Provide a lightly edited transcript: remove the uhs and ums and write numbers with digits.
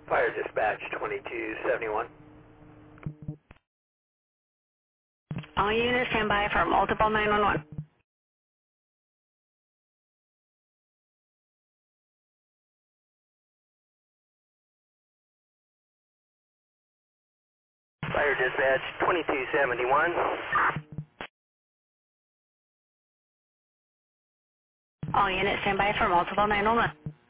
Fire dispatch 2271. All units stand by for multiple 911. Fire dispatch 2271. All units stand by for multiple 911.